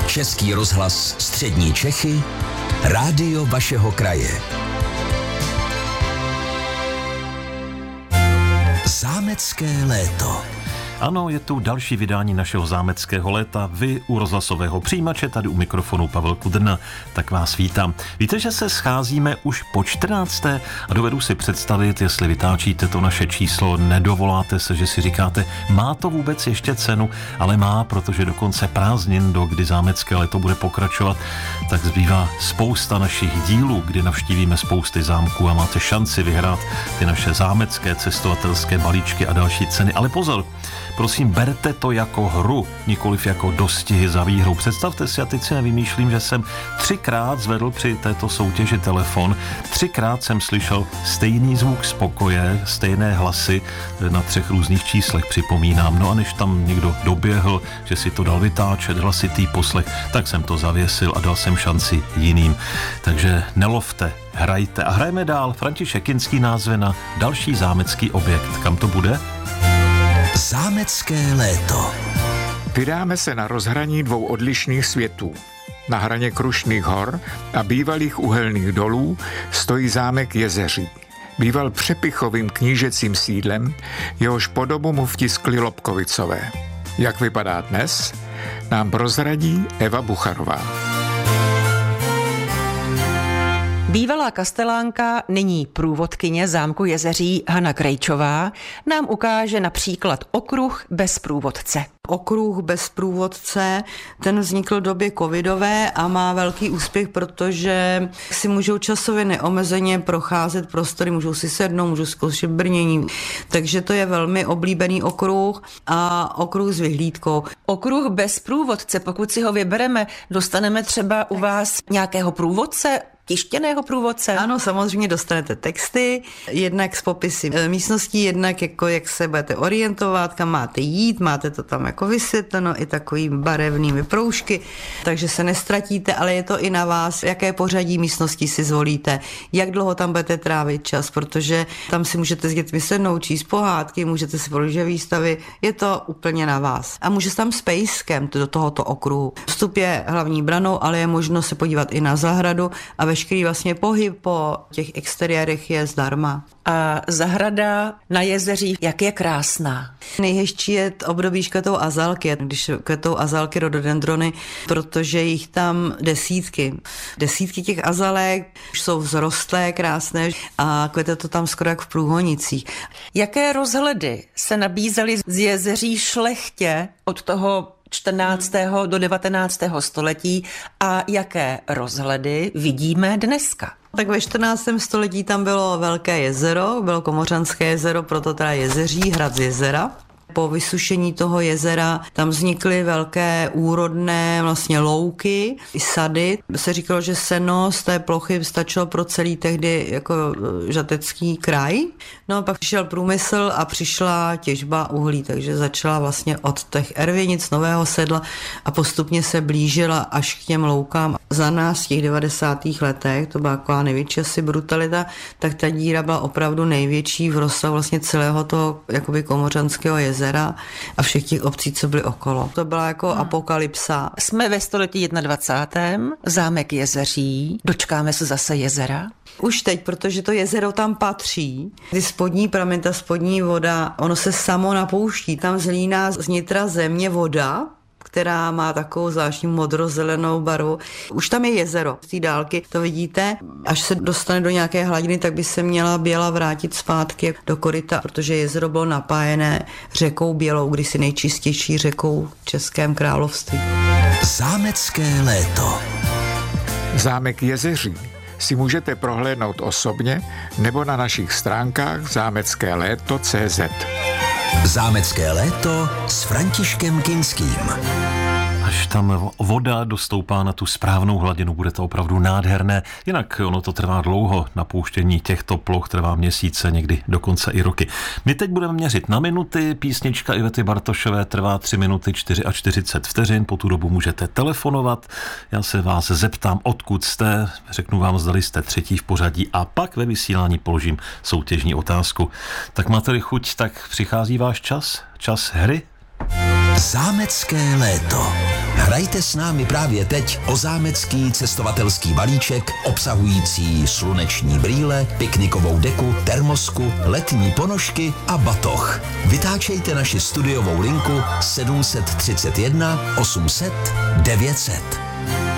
Český rozhlas Střední Čechy, rádio vašeho kraje. Zámecké léto. Ano, je tu další vydání našeho zámeckého léta. Vy u rozhlasového přijímače, tady u mikrofonu Pavel Kudrna, tak vás vítám. Víte, že se scházíme už po 14. a dovedu si představit, jestli vytáčíte to naše číslo, nedovoláte se, že si říkáte, má to vůbec ještě cenu, ale má, protože do konce prázdnin, do kdy zámecké léto bude pokračovat, tak zbývá spousta našich dílů, kdy navštívíme spousty zámků a máte šanci vyhrát ty naše zámecké cestovatelské balíčky a další ceny. Ale pozor, prosím, berte to jako hru, nikoliv jako dostihy za výhrou. Představte si, a teď si nevymýšlím, že jsem 3krát zvedl při této soutěži telefon, 3krát jsem slyšel stejný zvuk spokoje, stejné hlasy na 3 různých číslech, připomínám. No a než tam někdo doběhl, že si to dal vytáčet, hlasitý poslech, tak jsem to zavěsil a dal jsem šanci jiným. Takže nelovte, hrajte a hrajeme dál. František Kinský názve na další zámecký objekt. Kam to bude? Zámecké léto. Vydáme se na rozhraní 2 odlišných světů. Na hraně Krušných hor a bývalých uhelných dolů stojí zámek Jezeří. Býval přepichovým knížecím sídlem, jehož podobu mu vtiskli Lobkovicové. Jak vypadá dnes, nám prozradí Eva Bucharová. Bývalá kastelánka, nyní průvodkyně zámku Jezeří Hana Krejčová, nám ukáže například okruh bez průvodce. Okruh bez průvodce, ten vznikl v době covidové a má velký úspěch, protože si můžou časově neomezeně procházet prostory, můžou si sednout, můžou zkoušet brnění. Takže to je velmi oblíbený okruh a okruh s vyhlídkou. Okruh bez průvodce, pokud si ho vybereme, dostaneme třeba u vás nějakého průvodce, tištěného průvodce? Ano, samozřejmě dostanete texty, jednak z popisy místností, jednak jako jak se budete orientovat, kam máte jít, máte to tam jako vysvětleno i takový barevnými proužky, takže se nestratíte, ale je to i na vás, jaké pořadí místností si zvolíte, jak dlouho tam budete trávit čas, protože tam si můžete s dětmi sednout, číst pohádky, můžete si položit výstavy, je to úplně na vás. A může se tam s pejskem do tohoto okruhu. Vstup je hlavní branou, ale je možno se podívat i na zahradu a veškerý vlastně pohyb po těch exteriérech je zdarma. A zahrada na Jezeří, jak je krásná. Nejhezčí je období kvetou azalky, když kvetou azalky rododendrony, protože jich tam desítky. Desítky těch azalek už jsou vzrostlé, krásné a kvete to tam skoro jak v Průhonicích. Jaké rozhledy se nabízely z Jezeří šlechtě od toho 14. do 19. století a jaké rozhledy vidíme dneska? Tak ve 14. století tam bylo velké jezero, bylo Komořanské jezero, proto teda Jezeří, hrad z jezera. Po vysušení toho jezera tam vznikly velké úrodné vlastně louky, i sady. Se říkalo, že seno z té plochy stačilo pro celý tehdy jako žatecký kraj. No a pak přišel průmysl a přišla těžba uhlí, takže začala vlastně od těch ervěnic Nového Sedla a postupně se blížila až k těm loukám. Za nás v těch 90. letech, to byla taková největší asi brutalita, tak ta díra byla opravdu největší v rozsahu vlastně celého toho jakoby Komořanského jezera a všech těch obcí, co byly okolo. To byla jako apokalypsa. Jsme ve století 21. Zámek Jezeří. Dočkáme se zase jezera? Už teď, protože to jezero tam patří. Ty spodní pramen, ta spodní voda, ono se samo napouští. Tam zlíná z nitra země voda, která má takovou zvláštní modrozelenou barvu. Už tam je jezero. Z té dálky to vidíte. Až se dostane do nějaké hladiny, tak by se měla Běla vrátit zpátky do koryta, protože jezero bylo napájené řekou Bělou, kdysi nejčistější řekou v Českém království. Zámecké léto. Zámek Jezeří si můžete prohlédnout osobně nebo na našich stránkách zámeckéléto.cz. Zámecké léto s Františkem Kinským. Až tam voda dostoupá na tu správnou hladinu, bude to opravdu nádherné. Jinak ono to trvá dlouho, napouštění těchto ploch trvá měsíce, někdy dokonce i roky. My teď budeme měřit na minuty, písnička Ivety Bartošové trvá 3 minuty 44 vteřin, po tu dobu můžete telefonovat. Já se vás zeptám, odkud jste, řeknu vám, zdali jste třetí v pořadí a pak ve vysílání položím soutěžní otázku. Tak máte-li chuť, tak přichází váš čas hry. Zámecké léto. Hrajte s námi právě teď o zámecký cestovatelský balíček obsahující sluneční brýle, piknikovou deku, termosku, letní ponožky a batoh. Vytáčejte naši studiovou linku 731 800 900.